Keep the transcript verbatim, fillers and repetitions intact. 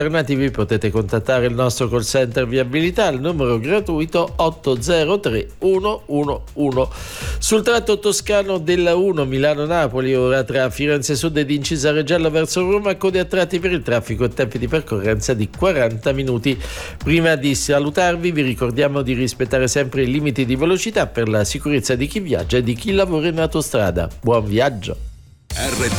alternativi potete contattare il nostro call center viabilità al numero gratuito otto zero tre uno uno uno. Sul tratto toscano della uno Milano-Napoli, ora tra Firenze Sud ed Incisa Reggialla verso Roma, code a tratti per il traffico e tempi di percorrenza di quaranta minuti. Prima di salutarvi vi ricordiamo di rispettare sempre i limiti di velocità per la sicurezza di chi viaggia e di chi lavora in autostrada. Buon viaggio! R T